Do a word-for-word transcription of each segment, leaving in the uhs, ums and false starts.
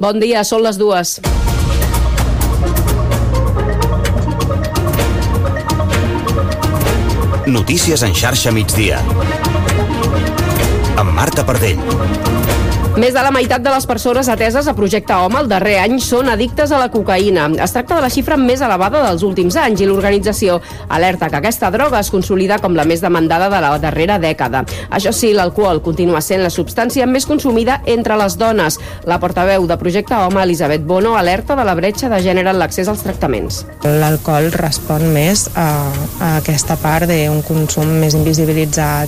Bon dia, són les dues. Notícies en xarxa migdia. Amb Marta Pardell. Més de la meitat de les persones ateses a Projecte Home el darrer any són addictes a la cocaïna. Es tracta de la xifra més elevada dels últims anys i l'organització alerta que aquesta droga es consolida com la més demandada de la darrera dècada. Això sí, l'alcohol continua sent la substància més consumida entre les dones. La portaveu de Projecte Home, Elisabet Bono, alerta de la bretxa de gènere en l'accés als tractaments. L'alcohol respon més a, a aquesta part d'un consum més invisibilitzat,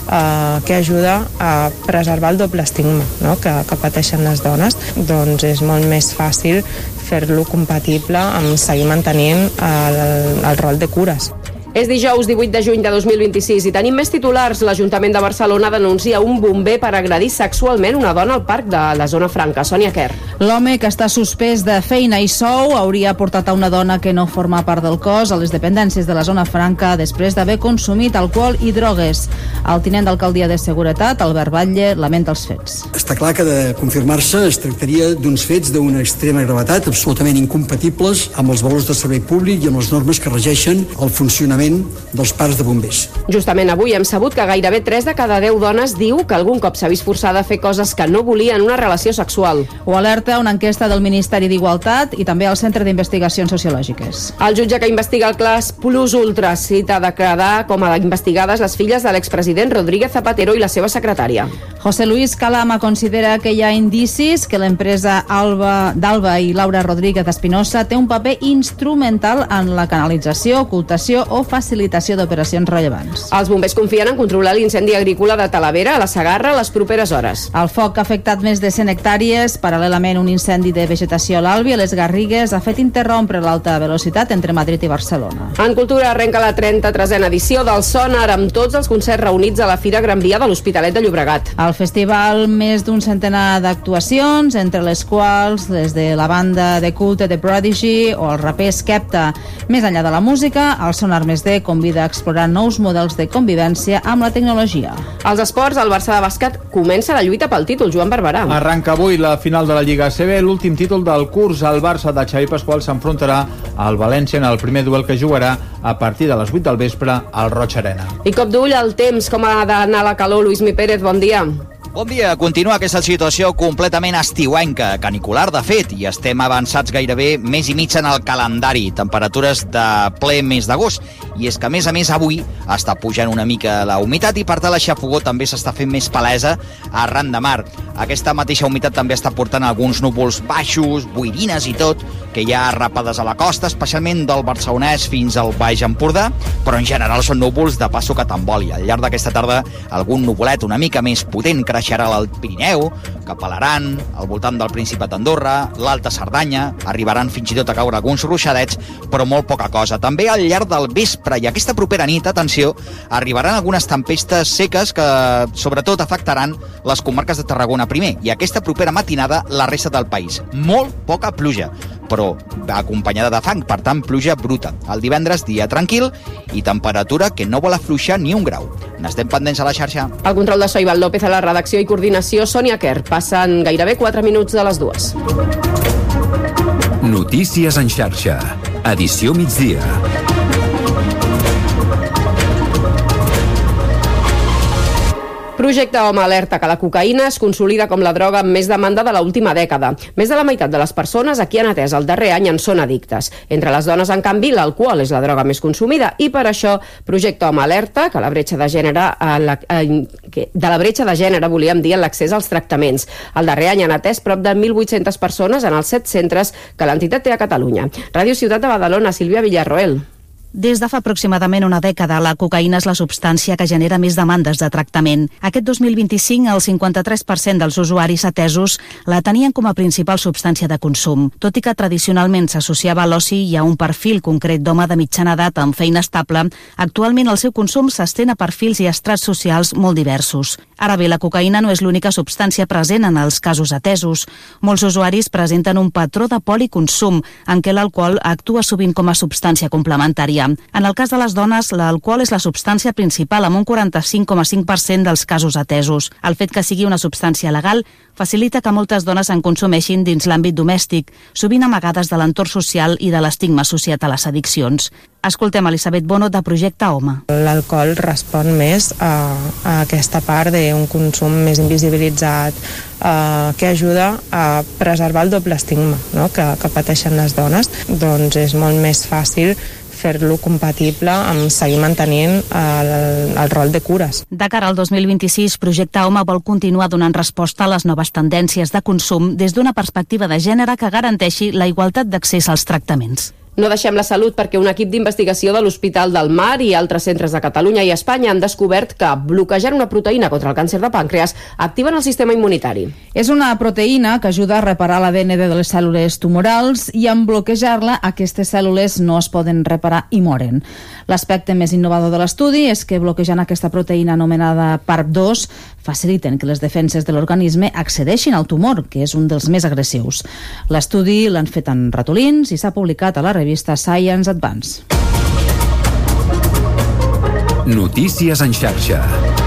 eh, que ajuda a preservar el doble estigma, no? Que, que pateixen les dones, doncs és molt més fàcil fer-lo compatible amb seguir mantenint el, el rol de cures. És dijous divuit de juny de dos mil vint-i-sis i tenim més titulars. L'Ajuntament de Barcelona denuncia un bomber per agredir sexualment una dona al parc de la Zona Franca. Sònia Quer. L'home, que està suspès de feina i sou, hauria portat a una dona que no forma part del cos a les dependències de la Zona Franca després d'haver consumit alcohol i drogues. El tinent d'alcaldia de Seguretat, Albert Batlle, lamenta els fets. Està clar que, de confirmar-se, es tractaria d'uns fets d'una extrema gravetat, absolutament incompatibles amb els valors de servei públic i amb les normes que regeixen el funcionament dels parcs de bombers. Justament avui hem sabut que gairebé tres de cada deu dones diu que algun cop s'ha vist forçada a fer coses que no volia en una relació sexual. Ho alerta una enquesta del Ministeri d'Igualtat i també el Centre d'Investigacions Sociològiques. El jutge que investiga el cas Plus Ultra cita de quedar com a investigades les filles de l'expresident Rodríguez Zapatero i la seva secretària. José Luis Calama considera que hi ha indicis que l'empresa Alba d'Alba i Laura Rodríguez Espinosa té un paper instrumental en la canalització, ocultació o facilitació d'operacions rellevants. Els bombers confien en controlar l'incendi agrícola de Talavera a la Segarra a les properes hores. El foc ha afectat més de cent hectàrees. Paral·lelament, un incendi de vegetació a l'Albi a les Garrigues ha fet interrompre l'alta velocitat entre Madrid i Barcelona. En cultura arrenca la trenta-tresena edició del Sonar amb tots els concerts reunits a la Fira Gran Via de l'Hospitalet de Llobregat. Al festival, més d'un centenar d'actuacions, entre les quals les de la banda de culte de Prodigy o el raper Skepta. Més enllà de la música, el Sonar Més D convida a explorar nous models de convivència amb la tecnologia. Als esports, el Barça de bàsquet comença la lluita pel títol. Joan Barberà. Arranca avui la final de la Lliga A C B, l'últim títol del curs. El Barça de Xavi Pasqual s'enfrontarà al València en el primer duel que jugarà a partir de les vuit del vespre al Roig Arena. I cop d'ull al temps, com ha d'anar la calor. Luis Mi Pérez, bon dia. Bon dia. Continua aquesta situació completament estiuenca, canicular de fet, i estem avançats gairebé mes i mig en el calendari, temperatures de ple mes d'agost. I és que, a més a més, avui està pujant una mica la humitat i, per tant, la xafogor també s'està fent més palesa arran de mar. Aquesta mateixa humitat també està portant alguns núvols baixos, boirines i tot, que hi ha rapades a la costa, especialment del Barcelonès fins al Baix Empordà, però en general són núvols de passo que t'emboli. Al llarg d'aquesta tarda, algun nuvolet una mica més potent creixerà al Pirineu, cap a l'Aran, al voltant del Principat d'Andorra, l'Alta Cerdanya, arribaran fins i tot a caure alguns ruixadets, però molt poca cosa. També al llarg del vespre i aquesta propera nit, atenció, arribaran algunes tempestes seques que sobretot afectaran les comarques de Tarragona primer, i aquesta propera matinada la resta del país. Molt poca pluja, però acompanyada de fang, per tant, pluja bruta. El divendres, dia tranquil i temperatura que no vol afluixar ni un grau. N'estem pendents a la xarxa. El control de so, Ivan López, a la redacció i coordinació, Sònia Quer. Passen gairebé quatre minuts de les dues. Notícies en xarxa. Edició migdia. Projecte Home alerta que la cocaïna es consolida com la droga amb més demanda de l'última dècada. Més de la meitat de les persones a qui han atès el darrer any en són addictes. Entre les dones, en canvi, l'alcohol és la droga més consumida i per això Projecte Home alerta que la bretxa de gènere a la, eh, que de la bretxa de gènere volíem dir en l'accés als tractaments. El darrer any han atès prop de mil vuit-centes persones en els set centres que l'entitat té a Catalunya. Ràdio Ciutat de Badalona, Sílvia Villarroel. Des de fa aproximadament una dècada, la cocaïna és la substància que genera més demandes de tractament. Aquest dos mil vint-i-cinc, el cinquanta-tres per cent dels usuaris atesos la tenien com a principal substància de consum. Tot i que tradicionalment s'associava a l'oci i a un perfil concret d'home de mitjana edat amb feina estable, actualment el seu consum s'estén a perfils i estrats socials molt diversos. Ara bé, la cocaïna no és l'única substància present en els casos atesos. Molts usuaris presenten un patró de policonsum, en què l'alcohol actua sovint com a substància complementària. dia. En el cas de les dones, l'alcohol és la substància principal amb un quaranta-cinc coma cinc per cent dels casos atesos. El fet que sigui una substància legal facilita que moltes dones en consumeixin dins l'àmbit domèstic, sovint amagades de l'entorn social i de l'estigma associat a les addiccions. Escoltem Elisabet Bono de Projecte Home. L'alcohol respon més a, a aquesta part d'un consum més invisibilitzat, eh, que ajuda a preservar el doble estigma, no?, que, que pateixen les dones. Doncs és molt més fàcil fer-lo compatible amb seguir mantenint el, el rol de cures. De cara al dos mil vint-i-sis, Projecte Home vol continuar donant resposta a les noves tendències de consum des d'una perspectiva de gènere que garanteixi la igualtat d'accés als tractaments. No deixem la salut perquè un equip d'investigació de l'Hospital del Mar i altres centres de Catalunya i Espanya han descobert que bloquejant una proteïna contra el càncer de pàncreas activen el sistema immunitari. És una proteïna que ajuda a reparar l'A D N de les cèl·lules tumorals i en bloquejar-la aquestes cèl·lules no es poden reparar i moren. L'aspecte més innovador de l'estudi és que bloquejant aquesta proteïna anomenada P A R P dos faciliten que les defenses de l'organisme accedeixin al tumor, que és un dels més agressius. L'estudi l'han fet en ratolins i s'ha publicat a la revista Science Advance. Notícies en xarxa.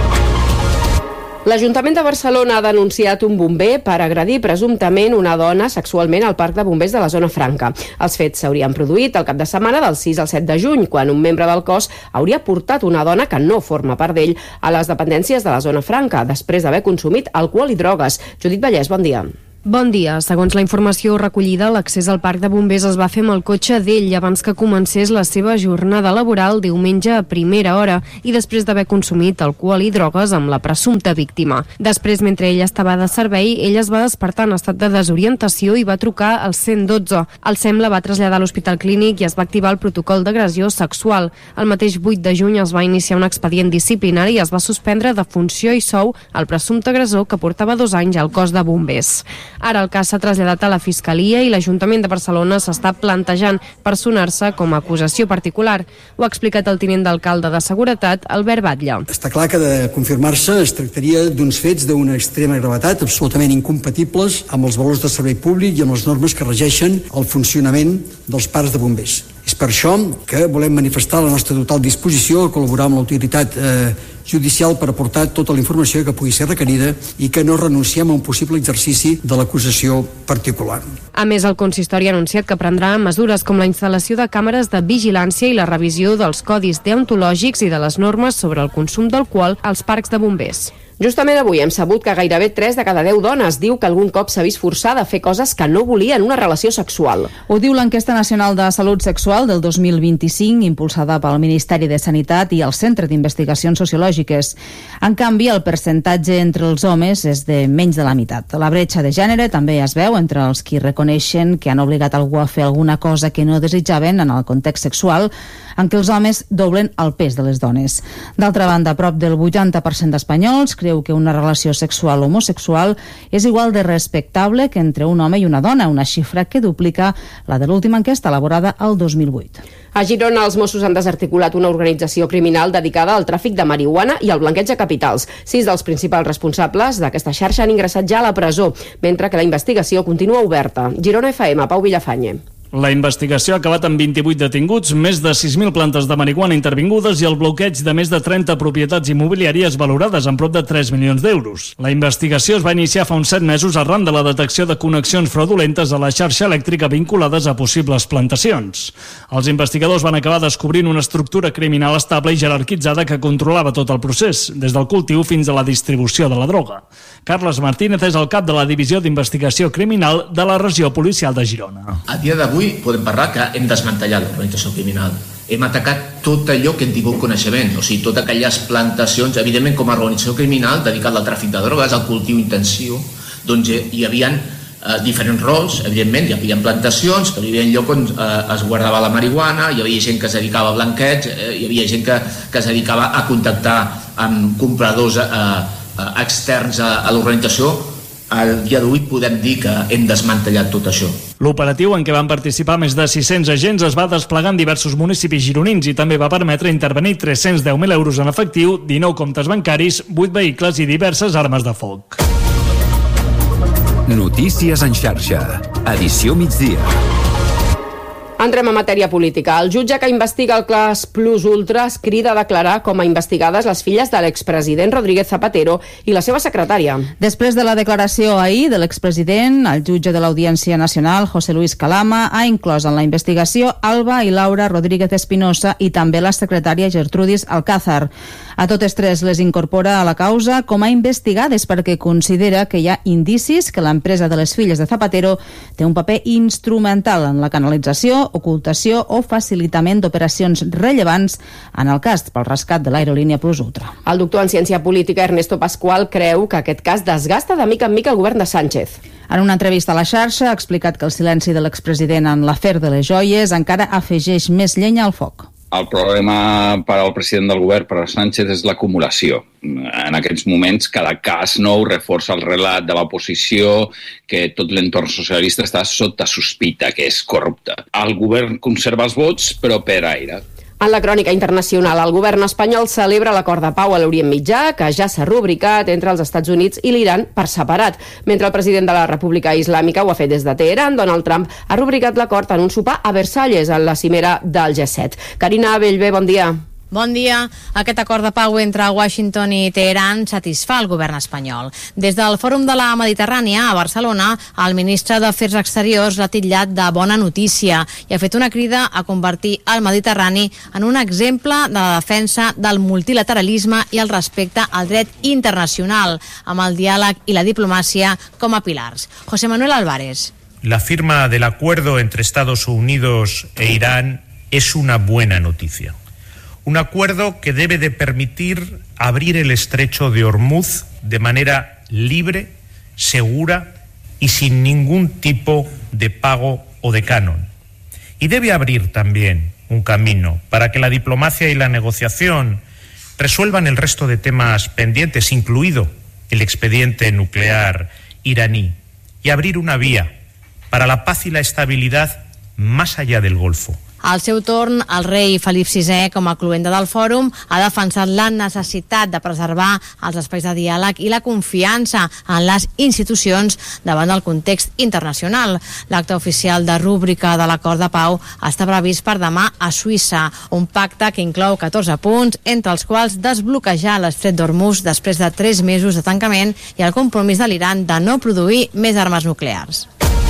L'Ajuntament de Barcelona ha denunciat un bomber per agredir presumptament una dona sexualment al Parc de Bombers de la Zona Franca. Els fets s'haurien produït el cap de setmana del sis al set de juny, quan un membre del cos hauria portat una dona que no forma part d'ell a les dependències de la Zona Franca, després d'haver consumit alcohol i drogues. Judit Vallès, bon dia. Bon dia. Segons la informació recollida, l'accés al Parc de Bombers es va fer amb el cotxe d'ell abans que comencés la seva jornada laboral diumenge a primera hora i després d'haver consumit alcohol i drogues amb la presumpta víctima. Després, mentre ell estava de servei, ell es va despertar en estat de desorientació i va trucar al cent dotze. El SEM la va traslladar a l'Hospital Clínic i es va activar el protocol d'agressió sexual. El mateix vuit de juny es va iniciar un expedient disciplinari i es va suspendre de funció i sou al presumpte agressor que portava dos anys al cos de bombers. Ara el cas s'ha traslladat a la Fiscalia i l'Ajuntament de Barcelona s'està plantejant personar-se com a acusació particular. Ho ha explicat el tinent d'alcalde de Seguretat, Albert Batlle. Està clar que de confirmar-se es tractaria d'uns fets d'una extrema gravetat absolutament incompatibles amb els valors de servei públic i amb les normes que regeixen el funcionament dels parcs de bombers. És per això que volem manifestar la nostra total disposició a col·laborar amb l'autoritat eh, judicial per aportar tota la informació que pugui ser requerida i que no renunciem a un possible exercici de l'acusació particular. A més, el consistori ha anunciat que prendrà mesures com la instal·lació de càmeres de vigilància i la revisió dels codis deontològics i de les normes sobre el consum d'alcohol als parcs de bombers. Justament avui hem sabut que gairebé tres de cada deu dones diu que algun cop s'ha vist forçada a fer coses que no volia en una relació sexual. Ho diu l'enquesta nacional de salut sexual del dos mil vint-i-cinc, impulsada pel Ministeri de Sanitat i el Centre d'Investigacions Sociològiques. En canvi, el percentatge entre els homes és de menys de la meitat. La bretxa de gènere també es veu entre els qui reconeixen que han obligat algú a fer alguna cosa que no desitjaven en el context sexual, en què els homes doblen el pes de les dones. D'altra banda, prop del vuitanta per cent d'espanyols creu que una relació sexual homosexual és igual de respectable que entre un home i una dona, una xifra que duplica la de l'última enquesta elaborada el dos mil vuit. A Girona, els Mossos han desarticulat una organització criminal dedicada al tràfic de marihuana i al blanqueig de capitals. Sis dels principals responsables d'aquesta xarxa han ingressat ja a la presó, mentre que la investigació continua oberta. Girona F M, Pau Villafañe. La investigació ha acabat amb vint-i-vuit detinguts, més de sis mil plantes de marihuana intervingudes i el bloqueig de més de trenta propietats immobiliàries valorades en prop de tres milions d'euros. La investigació es va iniciar fa uns set mesos arran de la detecció de connexions fraudulentes a la xarxa elèctrica vinculades a possibles plantacions. Els investigadors van acabar descobrint una estructura criminal estable i jerarquitzada que controlava tot el procés, des del cultiu fins a la distribució de la droga. Carles Martínez és el cap de la Divisió d'Investigació Criminal de la Regió Policial de Girona. A dia d'avui podem parlar que hem desmantellat l'organització criminal. Hem atacat tot allò que hem tingut coneixement, o sigui, totes aquelles plantacions, evidentment com a organització criminal dedicada al tràfic de drogues, al cultiu intensiu, doncs hi havia eh, diferents rols, evidentment, hi havia plantacions, que hi havia lloc on eh, es guardava la marihuana, hi havia gent que es dedicava a blanqueig, eh, hi havia gent que, que es dedicava a contactar amb compradors eh, eh, externs a, a l'organització. Al dia d'avui podem dir que hem desmantellat tot això. L'operatiu, en què van participar més de sis-cents agents, es va desplegar en diversos municipis gironins i també va permetre intervenir tres-cents deu mil euros en efectiu, dinou comptes bancaris, vuit vehicles i diverses armes de foc. Notícies en xarxa. Edició migdia. Entrem a matèria política. El jutge que investiga el cas Plus Ultra es crida a declarar com a investigades les filles de l'expresident Rodríguez Zapatero i la seva secretària. Després de la declaració ahir de l'expresident, el jutge de l'Audiència Nacional, José Luis Calama, ha inclòs en la investigació Alba i Laura Rodríguez Espinosa i també la secretària Gertrudis Alcázar. A totes tres les incorpora a la causa com a investigades perquè considera que hi ha indicis que l'empresa de les filles de Zapatero té un paper instrumental en la canalització, ocultació o facilitament d'operacions rellevants en el cas pel rescat de l'aerolínia Plus Ultra. El doctor en ciència política Ernesto Pascual creu que aquest cas desgasta de mica en mica el govern de Sánchez. En una entrevista a la xarxa ha explicat que el silenci de l'expresident en l'afer de les joies encara afegeix més llenya al foc. El problema per al president del govern, per a Sánchez, és l'acumulació. En aquests moments, cada cas nou reforça el relat de l'oposició que tot l'entorn socialista està sota sospita, que és corrupte. El govern conserva els vots, però per aire. En la crònica internacional, el govern espanyol celebra l'acord de pau a l'Orient Mitjà, que ja s'ha rubricat entre els Estats Units i l'Iran per separat. Mentre el president de la República Islàmica ho ha fet des de Teheran, Donald Trump ha rubricat l'acord en un sopar a Versalles, en la cimera del G set. Carina Bellver, bon dia. Bon dia. Aquest acord de pau entre Washington i Teheran satisfà el govern espanyol. Des del Fòrum de la Mediterrània a Barcelona, el ministre d'Afers Exteriors l'ha titllat de bona notícia i ha fet una crida a convertir el Mediterrani en un exemple de la defensa del multilateralisme i el respecte al dret internacional, amb el diàleg i la diplomàcia com a pilars. José Manuel Álvarez. La firma del acuerdo entre Estados Unidos e Irán es una buena noticia. Un acuerdo que debe de permitir abrir el estrecho de Hormuz de manera libre, segura y sin ningún tipo de pago o de canon. Y debe abrir también un camino para que la diplomacia y la negociación resuelvan el resto de temas pendientes, incluido el expediente nuclear iraní, y abrir una vía para la paz y la estabilidad más allá del Golfo. Al seu torn, el rei Felip sisè, com a cloenda del fòrum, ha defensat la necessitat de preservar els espais de diàleg i la confiança en les institucions davant del context internacional. L'acte oficial de rúbrica de l'acord de pau està previst per demà a Suïssa, un pacte que inclou catorze punts, entre els quals desbloquejar l'estret d'Hormuz després de tres mesos de tancament i el compromís de l'Iran de no produir més armes nuclears.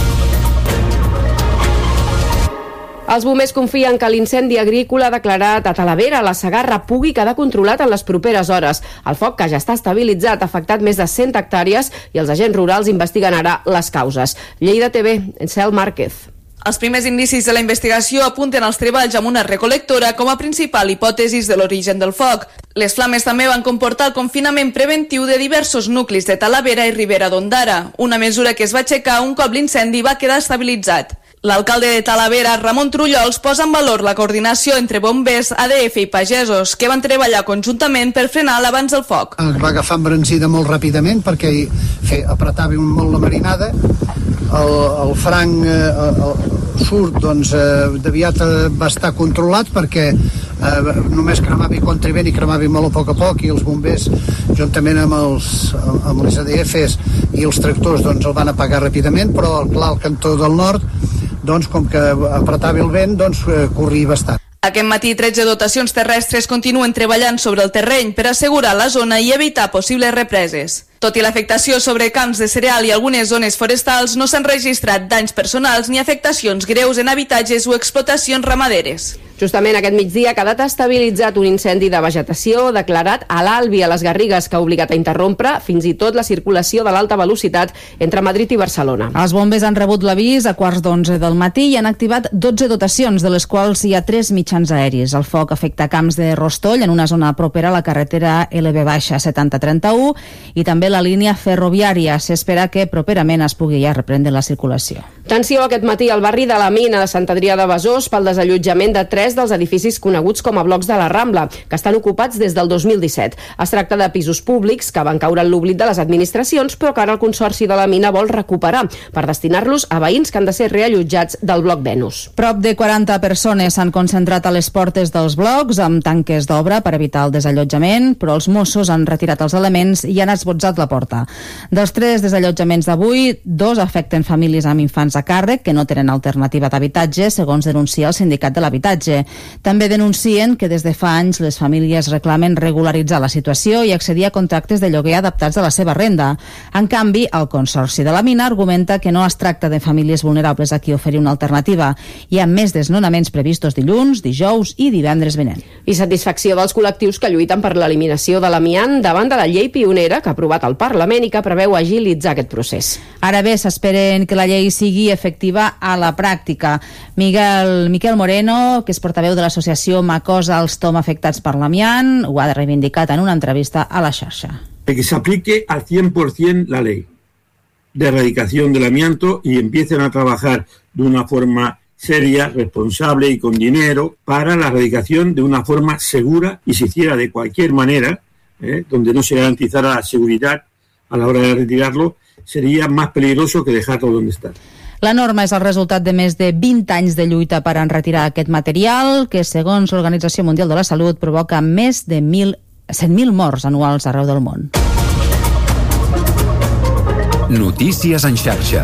Els bombers confien que l'incendi agrícola declarat a Talavera, a la Segarra, pugui quedar controlat en les properes hores. El foc, que ja està estabilitzat, ha afectat més de cent hectàrees i els agents rurals investiguen ara les causes. Lleida T V, Cel Márquez. Els primers indicis de la investigació apunten als treballs amb una recolectora com a principal hipòtesis de l'origen del foc. Les flames també van comportar el confinament preventiu de diversos nuclis de Talavera i Ribera d'Ondara, una mesura que es va aixecar un cop l'incendi va quedar estabilitzat. L'alcalde de Talavera, Ramon Trullols, posa en valor la coordinació entre bombers, A D F i pagesos, que van treballar conjuntament per frenar l'abans del foc. Va agafar embranzida molt ràpidament perquè fe, apretava molt la marinada, el, el franc eh, el surt doncs, eh, d'aviat va estar controlat perquè eh, només cremava i contravent i cremava molt a poc a poc, i els bombers, juntament amb, els, amb les A D Fs i els tractors, doncs, el van apagar ràpidament, però clar, al cantó del nord, doncs, com que apretava el vent, doncs, eh, corria bastant. Aquest matí, tretze dotacions terrestres continuen treballant sobre el terreny per assegurar la zona i evitar possibles represes. Tot i l'afectació sobre camps de cereal i algunes zones forestals, no s'han registrat danys personals ni afectacions greus en habitatges o explotacions ramaderes. Justament aquest migdia ha quedat estabilitzat un incendi de vegetació declarat a l'Albi, a les Garrigues, que ha obligat a interrompre fins i tot la circulació de l'alta velocitat entre Madrid i Barcelona. Els bombers han rebut l'avís a quarts d'onze del matí i han activat dotze dotacions, de les quals hi ha tres mitjans aèris. El foc afecta camps de Rostoll, en una zona propera a la carretera L B setanta trenta-u, i també la línia ferroviària. S'espera que properament es pugui ja reprendre la circulació. Tensió aquest matí al barri de la Mina de Sant Adrià de Besòs pel desallotjament de tres dels edificis coneguts com a blocs de la Rambla, que estan ocupats des del dos mil disset. Es tracta de pisos públics que van caure en l'oblit de les administracions, però que ara el Consorci de la Mina vol recuperar per destinar-los a veïns que han de ser reallotjats del bloc Venus. Prop de quaranta persones s'han concentrat a les portes dels blocs amb tanques d'obra per evitar el desallotjament, però els Mossos han retirat els elements i han esbotzat la porta. Dels tres desallotjaments d'avui, dos afecten famílies amb infants a càrrec que no tenen alternativa d'habitatge, segons denuncia el Sindicat de l'Habitatge. També denuncien que des de fa anys les famílies reclamen regularitzar la situació i accedir a contractes de lloguer adaptats a la seva renda. En canvi, el Consorci de la Mina argumenta que no es tracta de famílies vulnerables a qui oferir una alternativa. Hi ha més desnonaments previstos dilluns, dijous i divendres vinent. I satisfacció dels col·lectius que lluiten per l'eliminació de l'amiant davant de la llei pionera que ha aprovat el Parlament i que preveu agilitzar aquest procés. Ara bé, s'esperen que la llei sigui efectiva a la pràctica. Miguel, Miquel Moreno, que és portaveu de l'associació Macosa Alstom afectats per l'amiant, ho ha reivindicat en una entrevista a la xarxa. Que se aplique al cien por ciento la ley de erradicación del amianto y empiecen a trabajar de una forma seria, responsable y con dinero para la erradicación de una forma segura y si hiciera de cualquier manera, eh, donde no se garantizara la seguridad a la hora de retirarlo, sería más peligroso que dejarlo donde está. La norma és el resultat de més de vint anys de lluita per enretirar aquest material que, segons l'Organització Mundial de la Salut, provoca més de cent mil morts anuals arreu del món. Notícies en xarxa.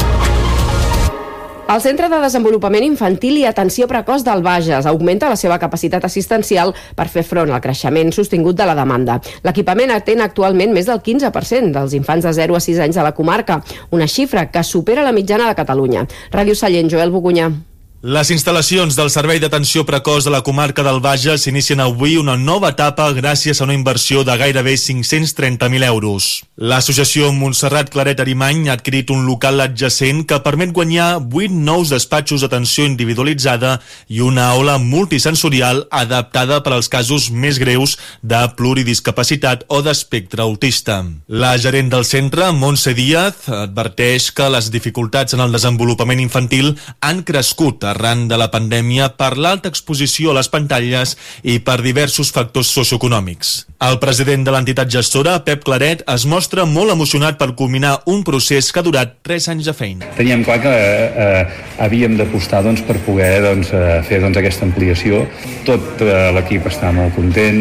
El Centre de Desenvolupament Infantil i Atenció Precoç del Bages augmenta la seva capacitat assistencial per fer front al creixement sostingut de la demanda. L'equipament atén actualment més del quinze per cent dels infants de zero a sis anys de la comarca, una xifra que supera la mitjana de Catalunya. Ràdio Sallent, Joel Bogunyà. Les instal·lacions del Servei d'Atenció Precoç de la comarca del Bages inicien avui una nova etapa gràcies a una inversió de gairebé cinc-cents trenta mil euros. L'associació Montserrat Claret Arimany ha adquirit un local adjacent que permet guanyar vuit nous despatxos d'atenció individualitzada i una aula multisensorial adaptada per als casos més greus de pluridiscapacitat o d'espectre autista. La gerent del centre, Montse Díaz, adverteix que les dificultats en el desenvolupament infantil han crescut arran de la pandèmia per l'alta exposició a les pantalles i per diversos factors socioeconòmics. El president de l'entitat gestora, Pep Claret, es mostra molt emocionat per culminar un procés que ha durat tres anys de feina. Teníem clar que eh, havíem d'apostar doncs, per poder doncs, fer doncs, aquesta ampliació. Tot eh, l'equip està molt content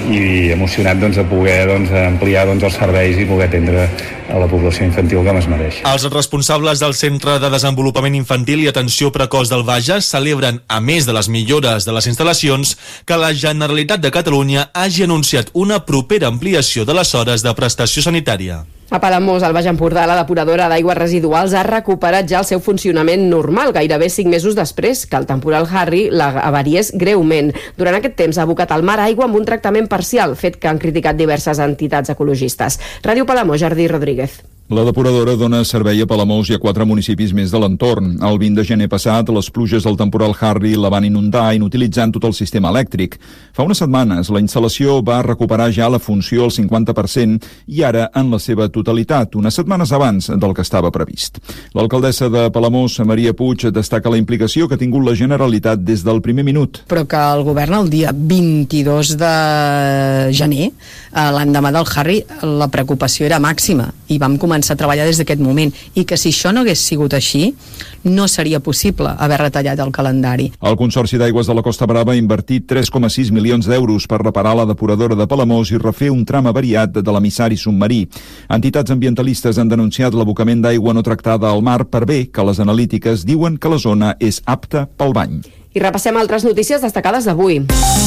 i emocionat doncs, de poder doncs, ampliar doncs, els serveis i poder atendre a la població infantil que es mereix. Els responsables del Centre de Desenvolupament Infantil i Atenció Precoç del Bages celebren, a més de les millores de les instal·lacions, que la Generalitat de Catalunya hagi anunciat una propera ampliació de les hores de prestació sanitària. A Palamós, al Baix Empordà, la depuradora d'aigües residuals ha recuperat ja el seu funcionament normal, gairebé cinc mesos després que el temporal Harry la avariés greument. Durant aquest temps ha abocat al mar aigua amb un tractament parcial, fet que han criticat diverses entitats ecologistes. Ràdio Palamós, Jardí Rodríguez. La depuradora dona servei a Palamós i a quatre municipis més de l'entorn. El vint de gener passat, les pluges del temporal Harry la van inundar, inutilitzant tot el sistema elèctric. Fa unes setmanes, la instal·lació va recuperar ja la funció al cinquanta per cent i ara en la seva totalitat, unes setmanes abans del que estava previst. L'alcaldessa de Palamós, Maria Puig, destaca la implicació que ha tingut la Generalitat des del primer minut. Però que el govern el dia vint-i-dos de gener, l'endemà del Harry, la preocupació era màxima i vam començar a treballar des d'aquest moment i que si això no hagués sigut així no seria possible haver retallat el calendari. El Consorci d'Aigües de la Costa Brava ha invertit tres coma sis milions d'euros per reparar la depuradora de Palamós i refer un tram avariat de l'emissari submarí. Entitats ambientalistes han denunciat l'abocament d'aigua no tractada al mar per bé que les analítiques diuen que la zona és apta pel bany. I repassem altres notícies destacades d'avui.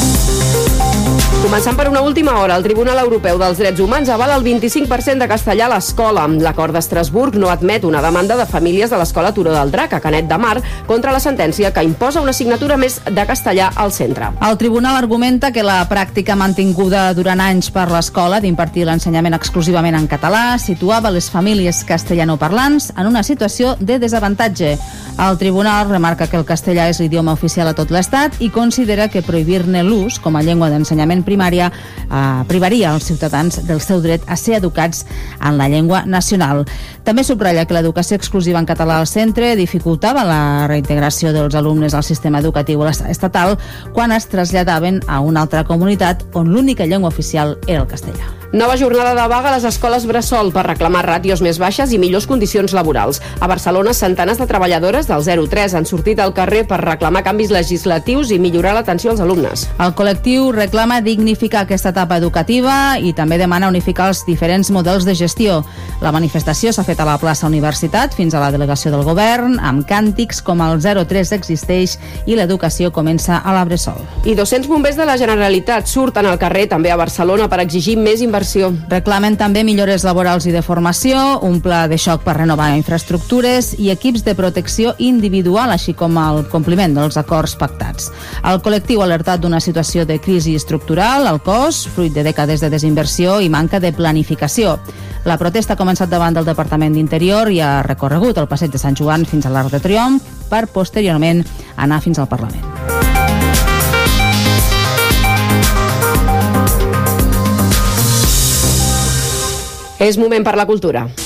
Començant per una última hora, el Tribunal Europeu dels Drets Humans avala el vint-i-cinc per cent de castellà a l'escola. L'acord d'Estrasburg no admet una demanda de famílies de l'escola Turó del Drac, a Canet de Mar, contra la sentència que imposa una assignatura més de castellà al centre. El tribunal argumenta que la pràctica mantinguda durant anys per l'escola d'impartir l'ensenyament exclusivament en català situava les famílies castellanoparlants en una situació de desavantatge. El tribunal remarca que el castellà és l'idioma oficial a tot l'Estat i considera que prohibir-ne l'ús com a llengua d'ensenyament primària eh, privaria els ciutadans del seu dret a ser educats en la llengua nacional. També subratlla que l'educació exclusiva en català al centre dificultava la reintegració dels alumnes al sistema educatiu estatal quan es traslladaven a una altra comunitat on l'única llengua oficial era el castellà. Nova jornada de vaga a les escoles bressol per reclamar ràtios més baixes i millors condicions laborals. A Barcelona, centenars de treballadores del zero tres han sortit al carrer per reclamar canvis legislatius i millorar l'atenció als alumnes. El col·lectiu reclama dignificar aquesta etapa educativa i també demana unificar els diferents models de gestió. La manifestació s'ha fet a la plaça Universitat fins a la delegació del govern, amb càntics com el zero tres existeix i l'educació comença a la bressol. I dos-cents bombers de la Generalitat surten al carrer també a Barcelona per exigir més inversió. Reclamen també millores laborals i de formació, un pla de xoc per renovar infraestructures i equips de protecció individual, així com el compliment dels acords pactats. El col·lectiu ha alertat d'una situació de crisi estructural al cos, fruit de dècades de desinversió i manca de planificació. La protesta ha començat davant del Departament d'Interior i ha recorregut el passeig de Sant Joan fins a l'Arc de Triomf per posteriorment anar fins al Parlament. És moment per la cultura.